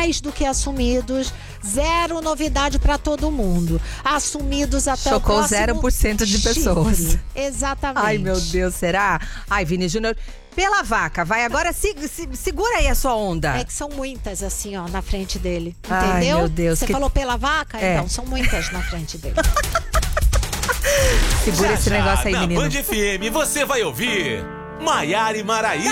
mais do que assumidos. Zero novidade pra todo mundo. Assumidos até Chocou o próximo 0% de pessoas. chifre. Exatamente. Ai, meu Deus, será? Ai, Vini Júnior, pela vaca, vai agora, segura aí a sua onda. É que são muitas, assim, ó, na frente dele. Ai, Entendeu? meu Deus, Você que- falou pela vaca? É. Então, são muitas na frente dele. Segura esse negócio aí, na menino. Band FM você vai ouvir Maiara e Maraísa.